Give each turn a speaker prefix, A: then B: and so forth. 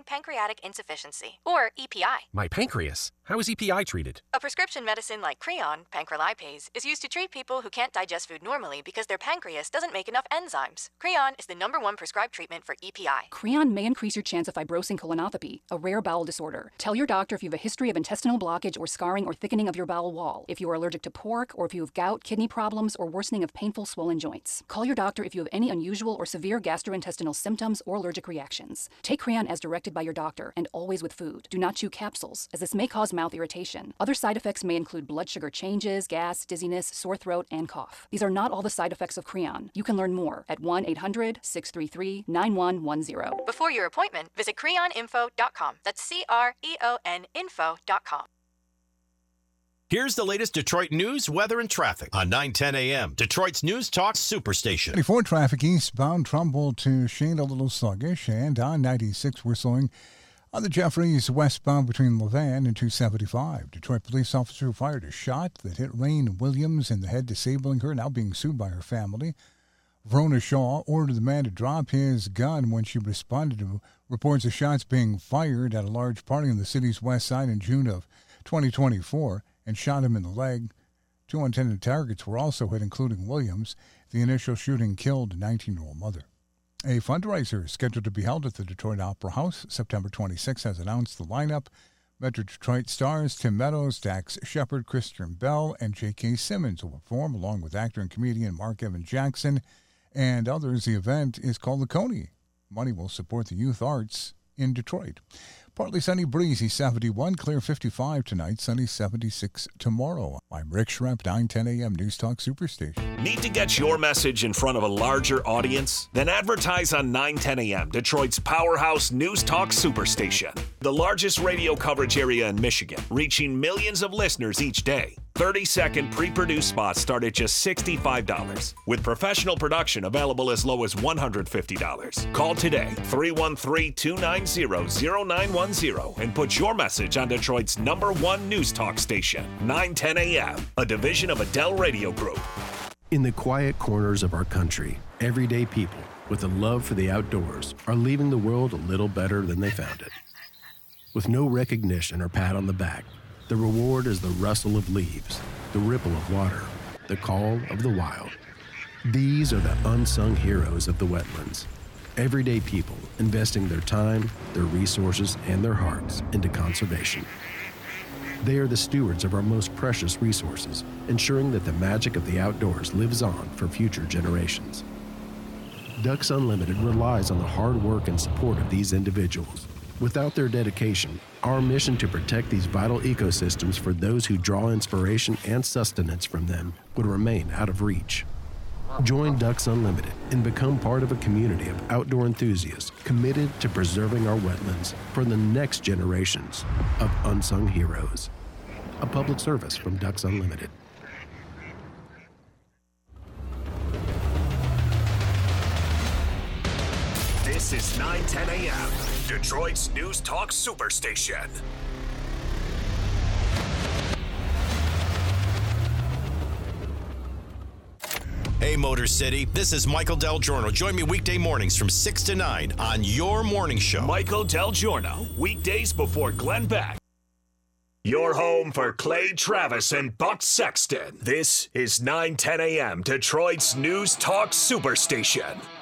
A: pancreatic insufficiency, or EPI.
B: My pancreas? How is EPI treated?
A: A prescription medicine like Creon, pancrelipase, is used to treat people who can't digest food normally because their pancreas doesn't make enough enzymes. Creon is the #1 prescribed treatment for EPI.
C: Creon may increase your chance of fibrosing colonopathy, a rare bowel disorder. Tell your doctor if you have a history of intestinal blockage or scarring or thickening of your bowel wall, if you are allergic to pork, or if you have gout, kidney problems, or worsening of painful swollen joints. Call your doctor if you have any unusual or severe gastrointestinal symptoms or allergic reactions. Take Creon as directed by your doctor and always with food. Do not chew capsules, as this may cause mouth irritation. Other side effects may include blood sugar changes, gas, dizziness, sore throat, and cough. These are not all the side effects of Creon. You can learn more at 1-800-633-9110.
A: Before your appointment, visit creoninfo.com. That's CREON info.com.
B: Here's the latest Detroit news, weather, and traffic on 9:10 a.m. Detroit's News Talk Superstation.
D: 24 traffic eastbound, Trumbull to Shane a little sluggish, and on 96 we're slowing on the Jeffries westbound between Levan and 275. Detroit police officer who fired a shot that hit Rain Williams in the head, disabling her, now being sued by her family. Verona Shaw ordered the man to drop his gun when she responded to reports of shots being fired at a large party on the city's west side in June of 2024 and shot him in the leg. 2 unintended targets were also hit, including Williams. The initial shooting killed a 19-year-old mother. A fundraiser is scheduled to be held at the Detroit Opera House September 26, has announced the lineup. Metro Detroit stars Tim Meadows, Dax Shepard, Christian Bell, and J.K. Simmons will perform, along with actor and comedian Mark Evan Jackson and others. The event is called the Coney. Money will support the youth arts in Detroit. Partly sunny, breezy 71, clear 55 tonight, sunny 76 tomorrow. I'm Rick Schrepp, 9:10 a.m. News Talk Superstation.
E: Need to get your message in front of a larger audience? Then advertise on 9:10 a.m., Detroit's powerhouse News Talk Superstation. The largest radio coverage area in Michigan, reaching millions of listeners each day. 30-second pre-produced spots start at just $65, with professional production available as low as $150. Call today, 313-290-0910, and put your message on Detroit's #1 news talk station, 910 a.m., a division of Adele Radio Group.
F: In the quiet corners of our country, everyday people with a love for the outdoors are leaving the world a little better than they found it. With no recognition or pat on the back, the reward is the rustle of leaves, the ripple of water, the call of the wild. These are the unsung heroes of the wetlands. Everyday people investing their time, their resources, and their hearts into conservation. They are the stewards of our most precious resources, ensuring that the magic of the outdoors lives on for future generations. Ducks Unlimited relies on the hard work and support of these individuals. Without their dedication, our mission to protect these vital ecosystems for those who draw inspiration and sustenance from them would remain out of reach. Join Ducks Unlimited and become part of a community of outdoor enthusiasts committed to preserving our wetlands for the next generations of unsung heroes. A public service from Ducks Unlimited.
E: This is 910 a.m., Detroit's News Talk Superstation.
B: Hey, Motor City, this is Michael Del Giorno. Join me weekday mornings from 6 to 9 on your morning show.
E: Michael Del Giorno, weekdays before Glenn Beck. Your home for Clay Travis and Buck Sexton. This is 910 a.m., Detroit's News Talk Superstation.